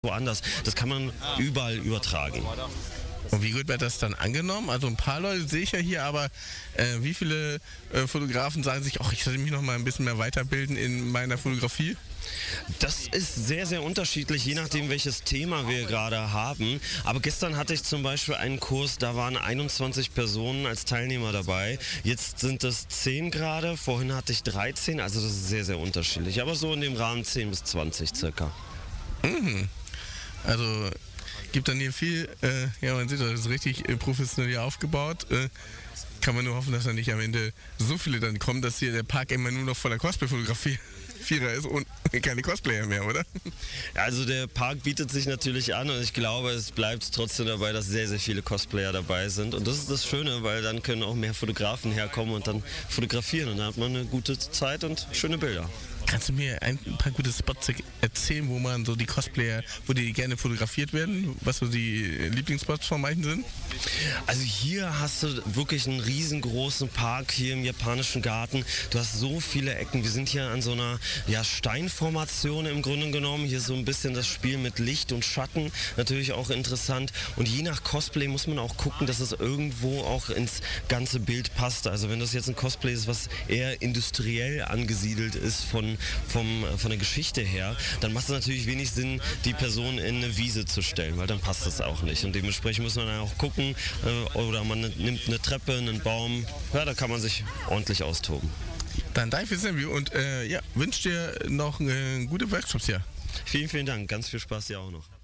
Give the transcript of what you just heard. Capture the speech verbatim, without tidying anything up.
woanders. Das kann man überall übertragen. Und wie gut wird das dann angenommen? Also ein paar Leute sehe ich ja hier, aber äh, wie viele äh, Fotografen sagen sich, ach, ich sollte mich noch mal ein bisschen mehr weiterbilden in meiner Fotografie? Das ist sehr, sehr unterschiedlich, je nachdem, welches Thema wir gerade haben. Aber gestern hatte ich zum Beispiel einen Kurs, da waren einundzwanzig Personen als Teilnehmer dabei. Jetzt sind es zehn gerade, vorhin hatte ich dreizehn, also das ist sehr, sehr unterschiedlich. Aber so in dem Rahmen zehn bis zwanzig circa. Mhm. Also gibt dann hier viel, äh, ja man sieht, das ist richtig äh, professionell hier aufgebaut. Äh, kann man nur hoffen, dass da nicht am Ende so viele dann kommen, dass hier der Park immer nur noch voller Cosplay-Fotografie Vierer ist und keine Cosplayer mehr, oder? Also der Park bietet sich natürlich an und ich glaube, es bleibt trotzdem dabei, dass sehr, sehr viele Cosplayer dabei sind. Und das ist das Schöne, weil dann können auch mehr Fotografen herkommen und dann fotografieren und dann hat man eine gute Zeit und schöne Bilder. Kannst du mir ein paar gute Spots erzählen, wo man so die Cosplayer, wo die gerne fotografiert werden? Was so die Lieblingsspots von manchen sind? Also hier hast du wirklich einen riesengroßen Park hier im japanischen Garten. Du hast so viele Ecken. Wir sind hier an so einer ja, Steinformation im Grunde genommen. Hier so ein bisschen das Spiel mit Licht und Schatten. Natürlich auch interessant. Und je nach Cosplay muss man auch gucken, dass es irgendwo auch ins ganze Bild passt. Also wenn das jetzt ein Cosplay ist, was eher industriell angesiedelt ist von Vom, von der Geschichte her, dann macht es natürlich wenig Sinn, die Person in eine Wiese zu stellen, weil dann passt das auch nicht. Und dementsprechend muss man dann auch gucken, äh, oder man nimmt eine Treppe, einen Baum, ja, da kann man sich ordentlich austoben. Dann danke fürs Interview und äh, ja, wünsche dir noch äh, gute Workshops hier. Vielen, vielen Dank, ganz viel Spaß dir auch noch.